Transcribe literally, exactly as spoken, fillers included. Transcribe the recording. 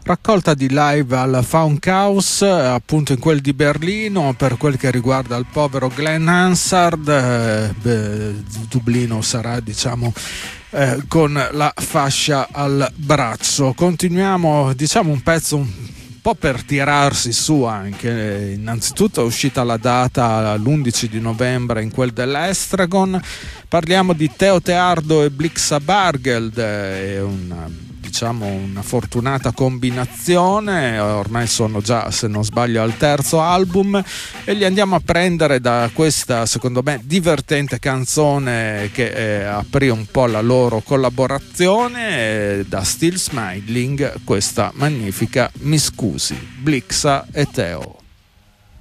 Raccolta di live al Funkhaus, appunto in quel di Berlino. Per quel che riguarda il povero Glenn Hansard, eh, beh, Dublino sarà, diciamo, eh, con la fascia al braccio. Continuiamo, diciamo, un pezzo un po' per tirarsi su anche. Innanzitutto è uscita la data l'undici di novembre in quel dell'Estragon. Parliamo di Theo Teardo e Blixa Bargeld, è una diciamo una fortunata combinazione, ormai sono già, se non sbaglio, al terzo album, e li andiamo a prendere da questa, secondo me, divertente canzone che eh, aprì un po' la loro collaborazione, eh, da Still Smiling, questa magnifica Mi scusi, Blixa e Theo.